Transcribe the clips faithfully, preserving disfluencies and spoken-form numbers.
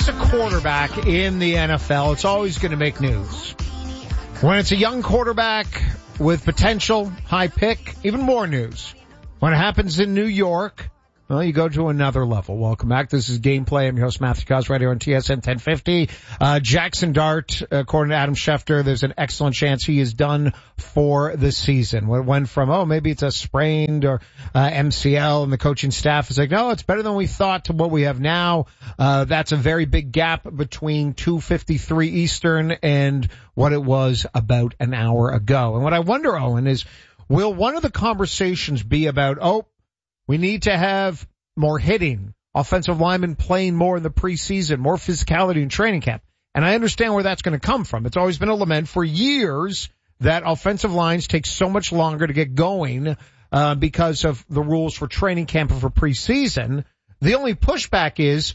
there's a quarterback in the N F L, it's always going to make news. When it's a young quarterback with potential, high pick, even more news. When it happens in New York, well, you go to another level. Welcome back. This is Gameplay. I'm your host, Matthew Cos, right here on T S N ten fifty. Uh, Jackson Dart, according to Adam Schefter, there's an excellent chance he is done for the season. It went from, oh, maybe it's a sprained or uh, M C L, and the coaching staff is like, no, it's better than we thought to what we have now. Uh, that's a very big gap between two fifty-three Eastern and what it was about an hour ago. And what I wonder, Owen, is will one of the conversations be about, oh, we need to have more hitting, offensive linemen playing more in the preseason, more physicality in training camp. And I understand where that's going to come from. It's always been a lament for years that offensive lines take so much longer to get going uh, because of the rules for training camp and for preseason. The only pushback is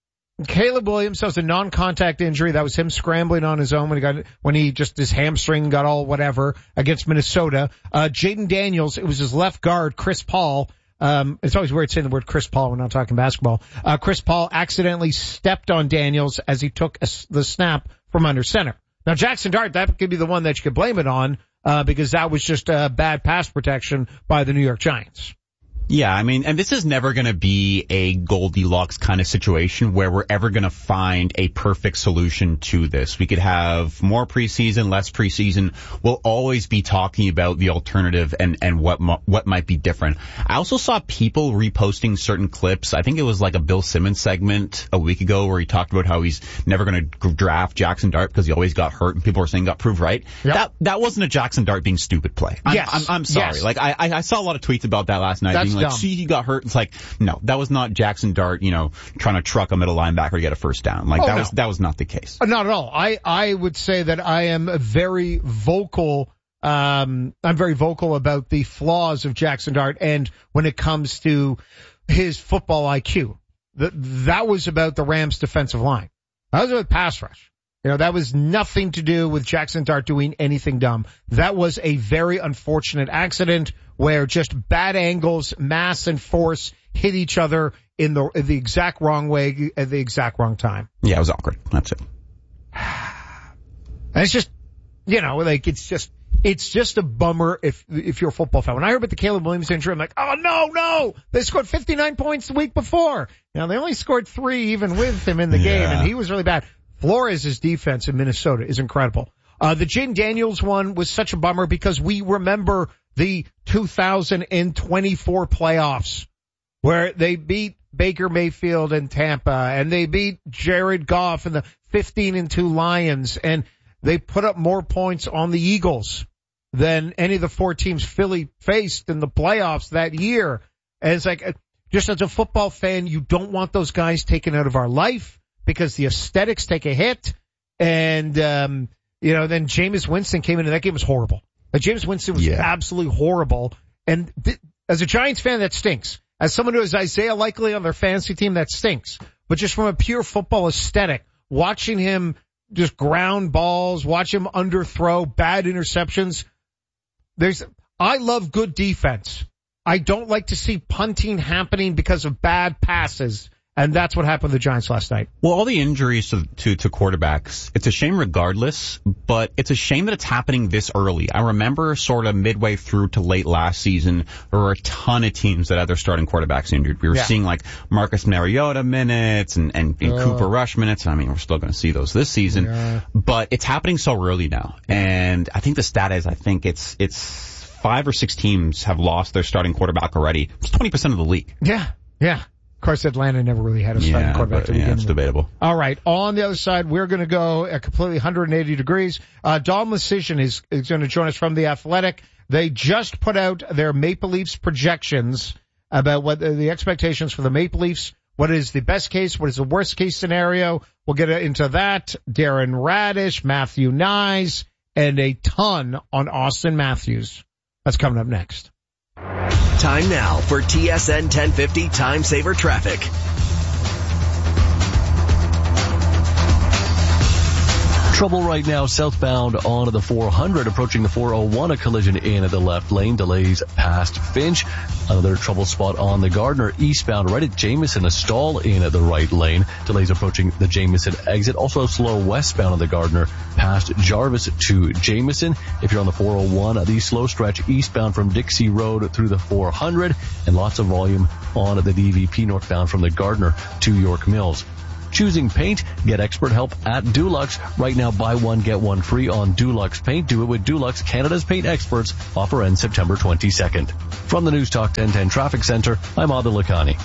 Caleb Williams has a non-contact injury. That was him scrambling on his own when he got, when he just, his hamstring got all whatever against Minnesota. Uh, Jaden Daniels, it was his left guard, Chris Paul. Um, it's always weird saying the word Chris Paul. We're not talking basketball. Uh, Chris Paul accidentally stepped on Daniels as he took a, the snap from under center. Now, Jackson Dart, that could be the one that you could blame it on, uh, because that was just uh, bad pass protection by the New York Giants. Yeah, I mean, and this is never going to be a Goldilocks kind of situation where we're ever going to find a perfect solution to this. We could have more preseason, less preseason. We'll always be talking about the alternative and, and what, what might be different. I also saw people reposting certain clips. I think it was like a Bill Simmons segment a week ago where he talked about how he's never going to draft Jackson Dart because he always got hurt and people were saying got proved right. Yep. That, that wasn't a Jackson Dart being stupid play. I'm, yes. I'm, I'm sorry. Yes. Like, I, I saw a lot of tweets about that last night. That's Like, dumb. see, he got hurt. It's like, no, that was not Jackson Dart, you know, trying to truck a middle linebacker to get a first down. Like, oh, that no. was, that was not the case. Not at all. I, I would say that I am very vocal, um, I'm very vocal about the flaws of Jackson Dart and when it comes to his football I Q. The, that was about the Rams defensive line. That was about pass rush. You know, that was nothing to do with Jackson Dart doing anything dumb. That was a very unfortunate accident where just bad angles, mass and force hit each other in the in the exact wrong way at the exact wrong time. Yeah, it was awkward. That's it. And it's just, you know, like it's just, it's just a bummer if if you're a football fan. When I heard about the Caleb Williams injury, I'm like, oh no, no! They scored fifty-nine points the week before. Now they only scored three even with him in the game, yeah. and he was really bad. Flores' defense in Minnesota is incredible. Uh, the Jaden Daniels one was such a bummer because we remember the two thousand twenty-four playoffs where they beat Baker Mayfield and Tampa and they beat Jared Goff and the fifteen and two Lions and they put up more points on the Eagles than any of the four teams Philly faced in the playoffs that year. And it's like, just as a football fan, you don't want those guys taken out of our life, because the aesthetics take a hit, and, um, you know, then Jameis Winston came in and that game was horrible. Like, Jameis Winston was yeah. absolutely horrible. And th- as a Giants fan, that stinks. As someone who has Isaiah Likely on their fantasy team, that stinks. But just from a pure football aesthetic, watching him just ground balls, watch him underthrow, bad interceptions. There's, I love good defense. I don't like to see punting happening because of bad passes. And that's what happened to the Giants last night. Well, all the injuries to, to, to quarterbacks, it's a shame regardless, but it's a shame that it's happening this early. I remember sort of midway through to late last season, there were a ton of teams that had their starting quarterbacks injured. We were yeah. seeing like Marcus Mariota minutes and, and, and uh, Cooper Rush minutes. And I mean, we're still going to see those this season, yeah. but it's happening so early now. And I think the stat is, I think it's, it's five or six teams have lost their starting quarterback already. It's twenty percent of the league. Yeah. Yeah. Of course, Atlanta never really had a starting yeah, quarterback but, to begin yeah, it's with. debatable. All right. On the other side, we're going to go at completely one hundred eighty degrees. Uh, Dom Lucian is, is going to join us from The Athletic. They just put out their Maple Leafs projections about what the, the expectations for the Maple Leafs. What is the best case? What is the worst case scenario? We'll get into that. Darren Radish, Matthew Nyes, and a ton on Austin Matthews. That's coming up next. Time now for T S N ten fifty Time Saver Traffic. Trouble right now southbound onto the four hundred, approaching the four oh one, a collision in the left lane, delays past Finch. Another trouble spot on the Gardner eastbound right at Jameson, a stall in the right lane, delays approaching the Jameson exit. Also slow westbound on the Gardner past Jarvis to Jameson. If you're on the four oh one, the slow stretch eastbound from Dixie Road through the four hundred, and lots of volume on the D V P northbound from the Gardner to York Mills. Choosing paint? Get expert help at Dulux. Right now, buy one, get one free on Dulux Paint. Do it with Dulux, Canada's paint experts. Offer ends September twenty-second. From the News Talk ten ten Traffic Center, I'm Adil Lakhani.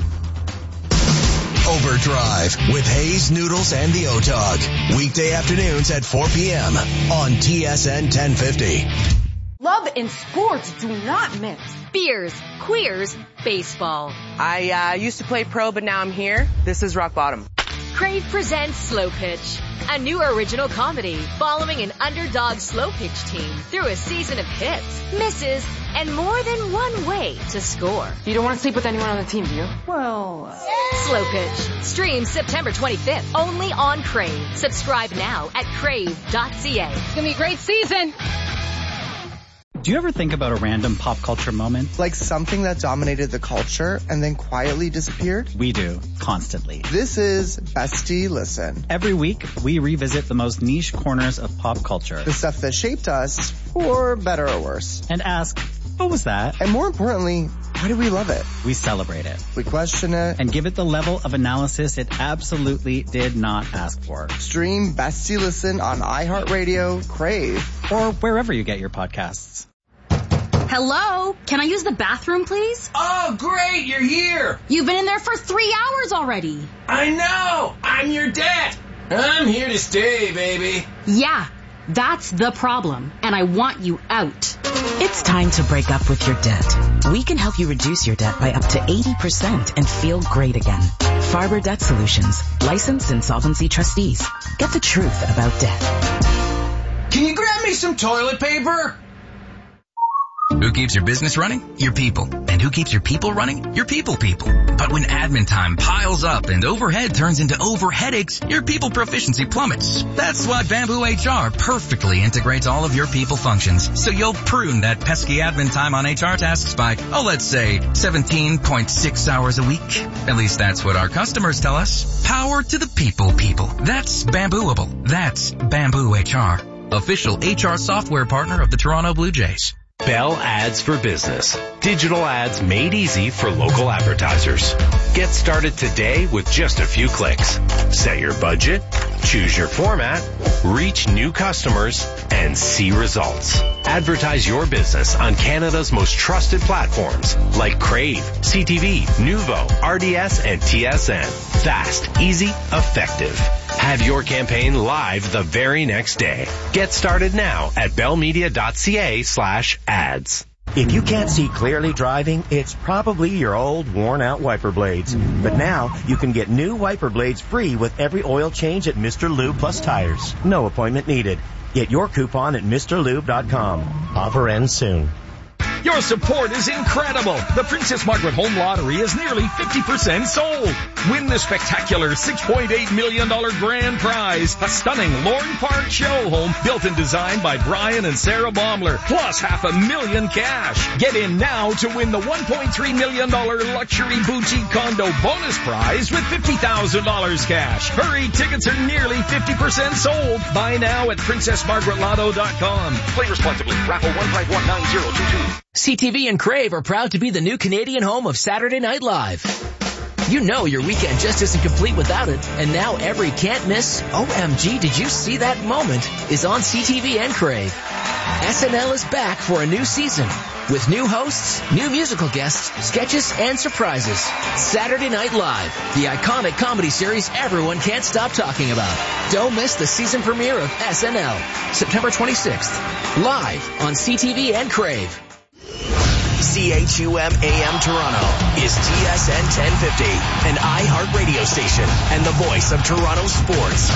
Overdrive with Hayes, Noodles, and the O-Dog. Weekday afternoons at four p.m. on T S N ten fifty. Love and sports do not mix. Beers, queers, baseball. I uh, used to play pro, but now I'm here. This is rock bottom. Crave presents Slow Pitch, a new original comedy following an underdog slow pitch team through a season of hits, misses, and more than one way to score. You don't want to sleep with anyone on the team, do you? Well... Uh... Slow Pitch. Streams September twenty-fifth, only on Crave. Subscribe now at crave dot c a. It's going to be a great season. Do you ever think about a random pop culture moment? Like something that dominated the culture and then quietly disappeared? We do, constantly. This is Bestie Listen. Every week, we revisit the most niche corners of pop culture. The stuff that shaped us, for better or worse. And ask, what was that? And more importantly, why do we love it? We celebrate it. We question it. And give it the level of analysis it absolutely did not ask for. Stream Bestie Listen on iHeartRadio, Crave, or wherever you get your podcasts. Hello? Can I use the bathroom, please? Oh, great, you're here. You've been in there for three hours already. I know. I'm your dad. I'm here to stay, baby. Yeah, that's the problem, and I want you out. It's time to break up with your debt. We can help you reduce your debt by up to eighty percent and feel great again. Farber Debt Solutions, licensed insolvency trustees. Get the truth about debt. Can you grab me some toilet paper? Who keeps your business running? Your people. And who keeps your people running? Your people people. But when admin time piles up and overhead turns into over headaches, your people proficiency plummets. That's why Bamboo H R perfectly integrates all of your people functions. So you'll prune that pesky admin time on H R tasks by, oh, let's say seventeen point six hours a week. At least that's what our customers tell us. Power to the people people. That's Bambooable. That's Bamboo H R. Official H R software partner of the Toronto Blue Jays. Bell Ads for Business. Digital ads made easy for local advertisers. Get started today with just a few clicks. Set your budget, choose your format, reach new customers, and see results. Advertise your business on Canada's most trusted platforms like Crave, C T V, Nuvo, R D S, and T S N. Fast, easy, effective. Have your campaign live the very next day. Get started now at bellmedia.ca slash ads. If you can't see clearly driving, it's probably your old worn-out wiper blades. But now, you can get new wiper blades free with every oil change at Mister Lube Plus Tires. No appointment needed. Get your coupon at Mr Lube dot com. Offer ends soon. Your support is incredible. The Princess Margaret Home Lottery is nearly fifty percent sold. Win the spectacular six point eight million dollars grand prize, a stunning Lorne Park show home built and designed by Brian and Sarah Baumler, plus half a million cash. Get in now to win the one point three million dollars luxury boutique condo bonus prize with fifty thousand dollars cash. Hurry, tickets are nearly fifty percent sold. Buy now at princess margaret lotto dot com. Play responsibly. Raffle one five one nine zero two two. C T V and Crave are proud to be the new Canadian home of Saturday Night Live. You know your weekend just isn't complete without it, and now every can't miss, O M G, did you see that moment, is on C T V and Crave. S N L is back for a new season, with new hosts, new musical guests, sketches, and surprises. Saturday Night Live, the iconic comedy series everyone can't stop talking about. Don't miss the season premiere of S N L, September twenty-sixth, live on C T V and Crave. C H U M A M Toronto is T S N ten fifty, an iHeart radio station and the voice of Toronto sports.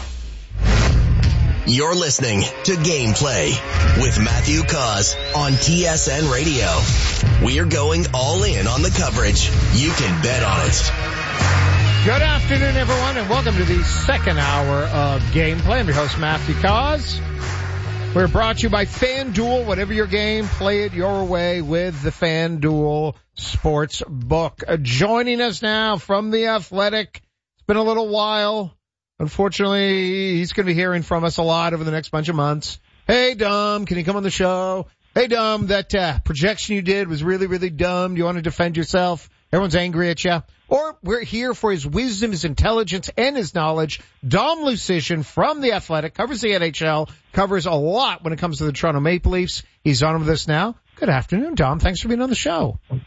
You're listening to Gameplay with Matthew Cause on T S N Radio. We're going all in on the coverage. You can bet on it. Good afternoon, everyone, and welcome to the second hour of Gameplay. I'm your host, Matthew Cause. We're brought to you by FanDuel. Whatever your game, play it your way with the FanDuel Sports Book. Uh, joining us now from The Athletic. It's been a little while. Unfortunately, he's going to be hearing from us a lot over the next bunch of months. Hey, Dom, can you come on the show? Hey, Dom, that uh, projection you did was really, really dumb. Do you want to defend yourself? Everyone's angry at you. Or we're here for his wisdom, his intelligence, and his knowledge. Dom Lucian from The Athletic, covers the N H L, covers a lot when it comes to the Toronto Maple Leafs. He's on with us now. Good afternoon, Dom. Thanks for being on the show.